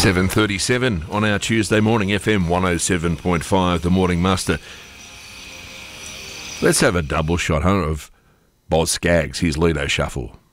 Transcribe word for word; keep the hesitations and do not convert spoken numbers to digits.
seven thirty-seven on our Tuesday morning, F M one oh seven point five, The Morning Muster. Let's have a double shot, huh, of Boz Scaggs, his Lido Shuffle.